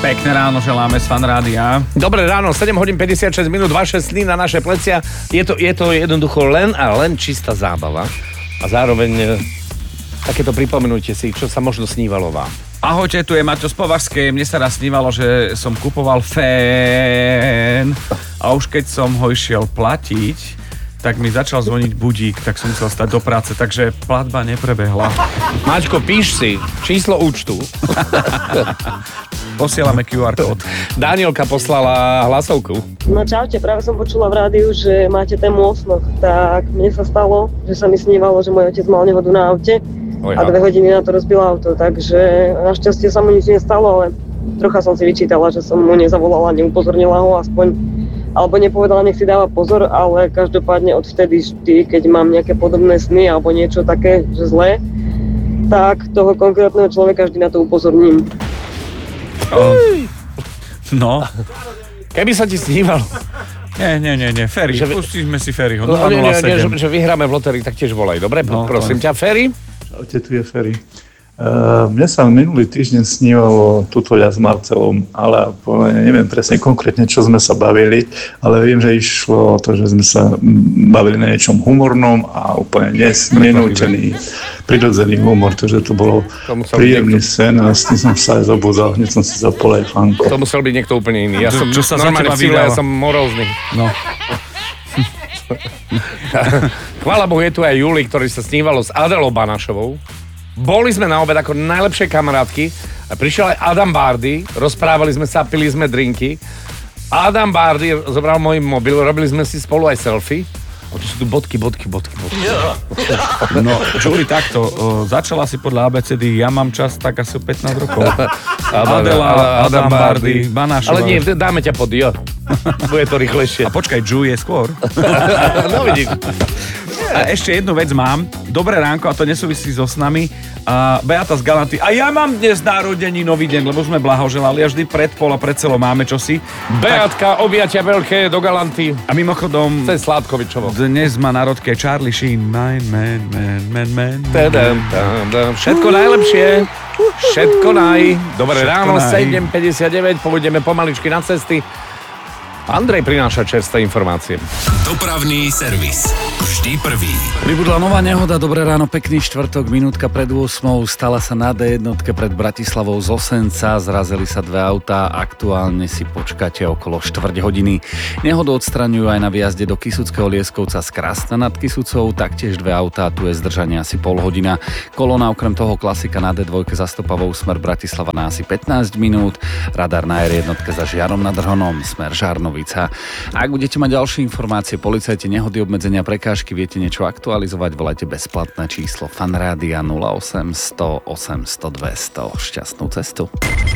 Pekné ráno želáme z Fan Rádia. Dobré ráno, 7 hodín 56 minút, vaše sny na naše plecia. Je to jednoducho len a len čistá zábava. A zároveň takéto pripomenujte si, čo sa možno snívalo vám. Ahojte, tu je Maťo z Považskej. Mne sa raz snívalo, že som kupoval fén a už keď som ho išiel platiť, tak mi začal zvoniť budík, tak som musel stať do práce, takže platba neprebehla. Maťko, píš si číslo účtu. Posielame QR kód. Danielka poslala hlasovku. No čaute, práve som počula v rádiu, že máte tému o snoch. Tak mne sa stalo, že sa mi snívalo, že môj otec mal nehodu na aute a 2 hodiny na to rozbil auto, takže našťastie sa mu nič nestalo, ale trocha som si vyčítala, že som mu nezavolala, neupozornila ho aspoň, alebo nepovedala, nech si dáva pozor, ale každopádne odvtedy vždy, keď mám nejaké podobné sny alebo niečo také, že zlé, tak toho konkrétneho človeka vždy na to upozorním. No. Keby sa ti snívalo. Nie, Ferry, pustíme si Ferryho. Že vyhráme v lotérii, tak tiež volaj, dobre? No, prosím ťa, Ferry. Čaute, tu je Ferry. Mne sa minulý týždeň snívalo tutoľa s Marcelom, ale neviem presne konkrétne, čo sme sa bavili, ale viem, že išlo o to, že sme sa bavili na niečom humornom a úplne nenúčený, prirodzený humor, takže to bolo príjemný sen a s tým som sa aj zobudzal, hneď som si zapol aj fanko. To musel byť niekto úplne iný. Ja som čo sa normálne v cíle, ja som morózny. No. Chvála Bohu, je tu aj Juli, ktorý sa snívalo s Adelou Banašovou. Boli sme na obed ako najlepšie kamarátky a prišiel aj Adam Bardy, rozprávali sme sa, pili sme drinky. Adam Bardy zobral môj mobil, robili sme si spolu aj selfie. A tu sú tu bodky. No, Čuri, takto, začala si podľa ABCD, ja mám čas tak asi 15 rokov. Adela, Adam Bardy, Banášová. Ale nie, dáme ťa pod J. Bude to rýchlejšie. A počkaj, Ju je skôr. No vidíš. A ešte jednu vec mám. Dobré ránko, a to nesúvisí so snami. Beata z Galanty. A ja mám dnes narodeninový deň, lebo sme blahoželali a vždy pred pol a pred celou máme čosi. Beatka, objatia veľké do Galanty. A mimochodom... Cez Sládkovičovo. Dnes má narodke Charlie Sheen. Man. Všetko najlepšie. Všetko Dobré ráno, 7:59. Pôjdeme pomaličky na cesty. Andrej prináša čerstvé informácie. Dopravný servis. Vždy prvý. Vybudla nová nehoda, dobré ráno, pekný štvrtok, minútka pred 8. Stala sa na D1 pred Bratislavou z Osenca, zrazili sa 2 autá, aktuálne si počkáte okolo 4 hodiny. Nehodu odstraňujú aj na výjazde do Kysuckého Lieskovca z Krasna nad Kysucou, taktiež 2 autá, tu je zdržanie asi pol hodina. Kolóna okrem toho klasika na D2 za Stopavou smer Bratislava na asi 15 minút, radar na R1 za Žiarom nad Hronom, smer Žarnovica. Ak budete mať ďalšie informácie, policajti, nehody, obmedzenia, prekážky, viete niečo aktualizovať, volajte bezplatné číslo Fan Rádia 0800 800 200. Šťastnú cestu.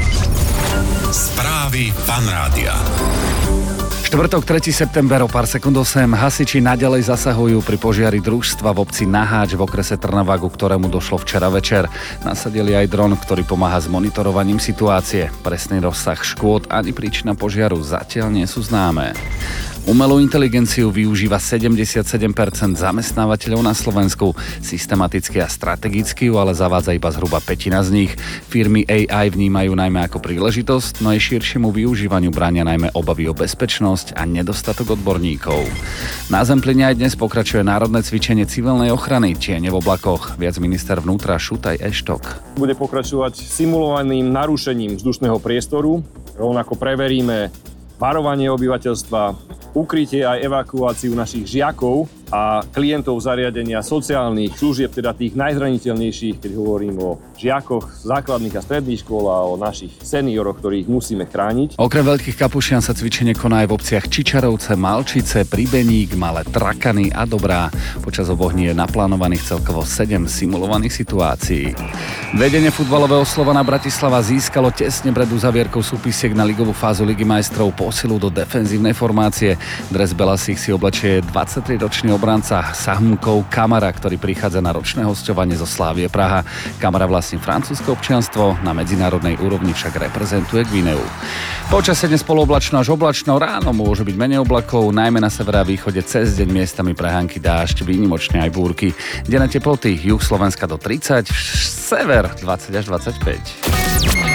Správy Fan Rádia. Štvrtok, 3. september, o pár sekúnd 8. Hasiči naďalej zasahujú pri požiari družstva v obci Naháč v okrese Trnava, ku ktorému došlo včera večer. Nasadili aj dron, ktorý pomáha s monitorovaním situácie. Presný rozsah škôd ani príčina požiaru zatiaľ nie sú známe. Umelú inteligenciu využíva 77% zamestnávateľov na Slovensku. Systematicky a strategicky ju ale zavádza iba zhruba 1/5 z nich. Firmy AI vnímajú najmä ako príležitosť, no aj širšiemu využívaniu bránia najmä obavy o bezpečnosť a nedostatok odborníkov. Na Zempline aj dnes pokračuje národné cvičenie civilnej ochrany Tiene v oblakoch. Viac minister vnútra Šutaj Eštok. Bude pokračovať simulovaným narušením vzdušného priestoru. Rovnako preveríme varovanie obyvateľstva, ukrytie aj evakuáciu našich žiakov a klientov zariadenia sociálnych služieb, teda tých najzraniteľnejších, keď hovorím o žiakoch základných a stredných škôl a o našich senioroch, ktorých musíme chrániť. Okrem Veľkých Kapušian sa cvičenie koná aj v obciach Čičarovce, Malčice, Pribeník, Malé Trakany a Dobrá. Počas oboch dní je naplánovaných celkovo 7 simulovaných situácií. Vedenie futbalového Slovana Bratislava získalo tesne pred uzavierkou súpisiek na ligovú fázu Ligy majstrov posilu do defenzívnej formácie. Dres belasých si oblečie 23-ročný obranca Sahmkov Kamara, ktorý prichádza na ročné hosťovanie zo Slávie Praha. Kamara vlastní francúzske občianstvo, na medzinárodnej úrovni však reprezentuje Gvineu. Počasie dnes polooblačno až oblačno, ráno môže byť menej oblakov, najmä na severe a východe cez deň miestami prehánky dážď, výnimočne aj búrky. Denné teploty, juh Slovenska do 30, sever 20 až 25.